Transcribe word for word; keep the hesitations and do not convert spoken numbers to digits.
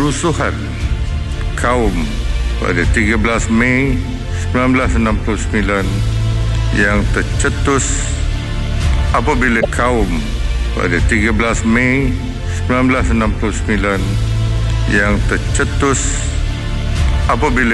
kerusuhan kaum pada tiga belas Mei seribu sembilan ratus enam puluh sembilan yang tercetus apabila kaum pada tiga belas Mei seribu sembilan ratus enam puluh sembilan yang tercetus apabila